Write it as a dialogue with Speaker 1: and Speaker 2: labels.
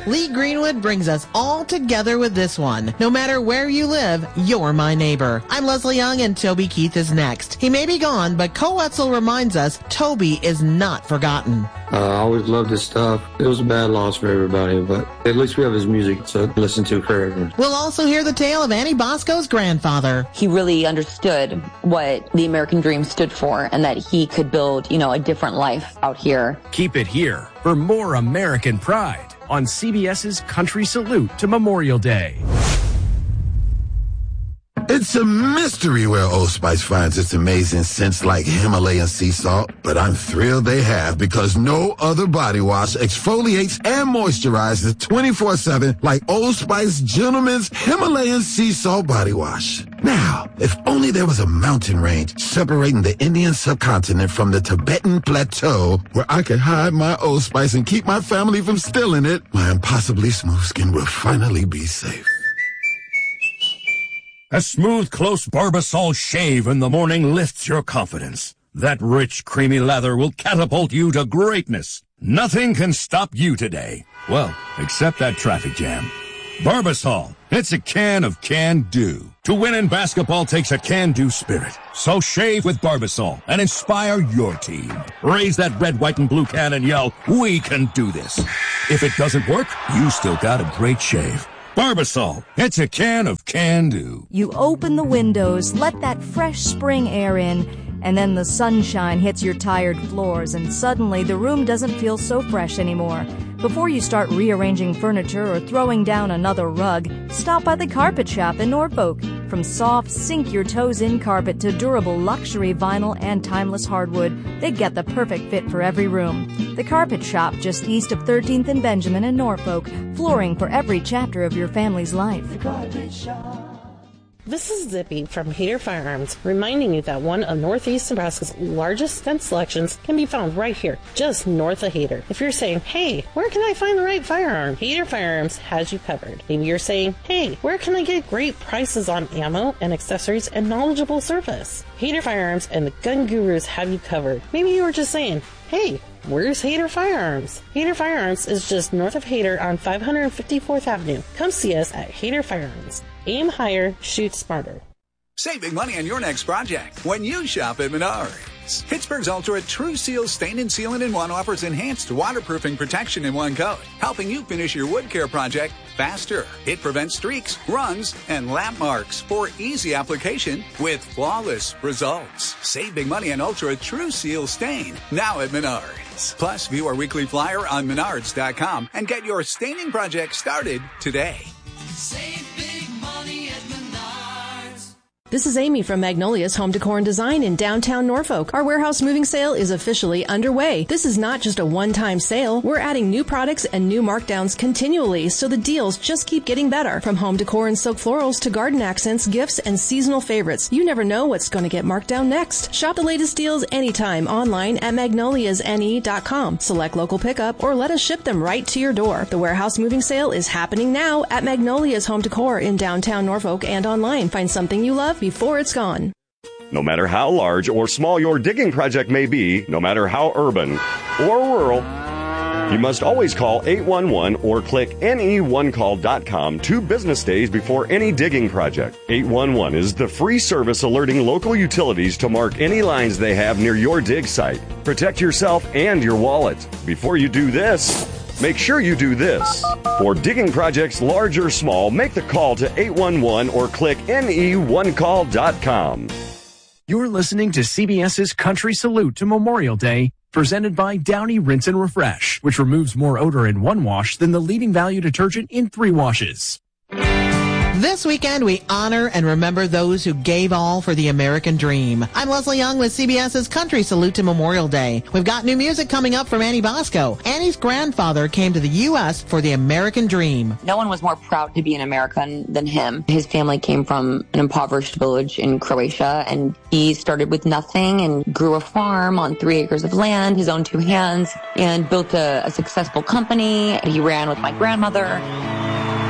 Speaker 1: Lee Greenwood brings us all together with this one. No matter where you live, you're my neighbor. I'm Leslie Young, and Toby Keith is next. He may be gone, but Cole Wetzel reminds us Toby is not forgotten.
Speaker 2: I always loved his stuff. It was a bad loss for everybody, but at least we have his music to listen to forever.
Speaker 1: We'll also hear the tale of Annie Bosco's grandfather.
Speaker 3: He really understood what the American dream stood for and that he could build, a different life out here.
Speaker 4: Keep it here for more American pride on CBS's Country Salute to Memorial Day.
Speaker 5: It's a mystery where Old Spice finds its amazing scents like Himalayan sea salt, but I'm thrilled they have because no other body wash exfoliates and moisturizes 24/7 like Old Spice Gentleman's Himalayan sea salt body wash. Now, if only there was a mountain range separating the Indian subcontinent from the Tibetan plateau where I could hide my Old Spice and keep my family from stealing it, my impossibly smooth skin will finally be safe.
Speaker 6: A smooth, close Barbasol shave in the morning lifts your confidence. That rich, creamy lather will catapult you to greatness. Nothing can stop you today. Well, except that traffic jam. Barbasol. It's a can of can-do. To win in basketball takes a can-do spirit. So shave with Barbasol and inspire your team. Raise that red, white, and blue can and yell, "We can do this." If it doesn't work, you still got a great shave. Barbasol. It's a can of can-do.
Speaker 7: You open the windows, let that fresh spring air in, and then the sunshine hits your tired floors, and suddenly the room doesn't feel so fresh anymore. Before you start rearranging furniture or throwing down another rug, stop by the Carpet Shop in Norfolk. From soft, sink-your-toes-in carpet to durable luxury vinyl and timeless hardwood, they get the perfect fit for every room. The Carpet Shop, just east of 13th and Benjamin in Norfolk, flooring for every chapter of your family's life. The Carpet Shop.
Speaker 8: This is Zippy from Hader Firearms, reminding you that one of Northeast Nebraska's largest gun selections can be found right here, just north of Hader. If you're saying, hey, where can I find the right firearm? Hader Firearms has you covered. Maybe you're saying, hey, where can I get great prices on ammo and accessories and knowledgeable service? Hader Firearms and the Gun Gurus have you covered. Maybe you were just saying, hey, where's Hader Firearms? Hader Firearms is just north of Hader on 554th Avenue. Come see us at Hader Firearms. Aim higher, shoot smarter.
Speaker 9: Save big money on your next project when you shop at Menards. Pittsburgh's Ultra True Seal Stain and Sealant in One offers enhanced waterproofing protection in one coat, helping you finish your wood care project faster. It prevents streaks, runs, and lap marks for easy application with flawless results. Save big money on Ultra True Seal Stain now at Menards. Plus, view our weekly flyer on Menards.com and get your staining project started today.
Speaker 10: Save big money at Menards.
Speaker 11: This is Amy from Magnolia's Home Decor and Design in downtown Norfolk. Our warehouse moving sale is officially underway. This is not just a one-time sale. We're adding new products and new markdowns continually, so the deals just keep getting better. From home decor and silk florals to garden accents, gifts, and seasonal favorites. You never know what's going to get marked down next. Shop the latest deals anytime online at magnoliasne.com. Select local pickup or let us ship them right to your door. The warehouse moving sale is happening now at Magnolia's Home Decor in downtown Norfolk and online. Find something you love before it's gone.
Speaker 12: No matter how large or small your digging project may be, no matter how urban or rural, you must always call 811 or click ne1call.com 2 business days before any digging project. 811 is the free service alerting local utilities to mark any lines they have near your dig site. Protect yourself and your wallet. Before you do this, make sure you do this. For digging projects large or small, make the call to 811 or click ne1call.com.
Speaker 4: You're listening to CBS's Country Salute to Memorial Day, presented by Downy Rinse and Refresh, which removes more odor in one wash than the leading value detergent in 3 washes.
Speaker 1: This weekend, we honor and remember those who gave all for the American dream. I'm Leslie Young with CBS's Country Salute to Memorial Day. We've got new music coming up from Annie Bosco. Annie's grandfather came to the U.S. for the American dream.
Speaker 3: No one was more proud to be an American than him. His family came from an impoverished village in Croatia, and he started with nothing and grew a farm on 3 acres of land, his own 2 hands, and built a successful company. He ran with my grandmother.